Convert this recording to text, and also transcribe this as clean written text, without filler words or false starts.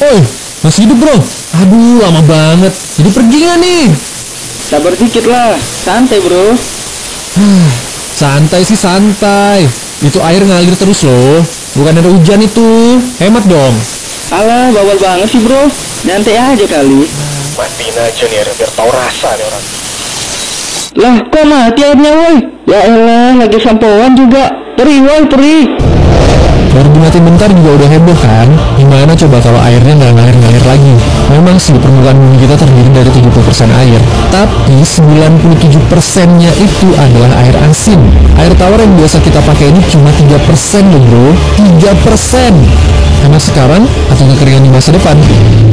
Oi, masih hidup bro? Aduh, lama banget. Jadi pergi nggak nih? Sabar dikit lah, santai bro. Santai sih santai. Itu air ngalir terus loh. Bukan ada hujan itu. Hemat dong. Alah, bawel banget sih bro. Nyantai aja kali. Matiin aja nih airnya biar tahu rasa nih orang. Lah, kok mati airnya woi? Ya elah, lagi sampoan juga. Perih woi, perih. Baru dimatiin bentar juga udah heboh kan? Gimana coba kalau airnya nggak ngalir-ngalir lagi? Memang sih permukaan bumi kita terdiri dari 70% air, tapi 97%-nya itu adalah air asin. Air tawar yang biasa kita pakai ini cuma 3% loh bro. 3%. Karena sekarang atau kekeringan di masa depan.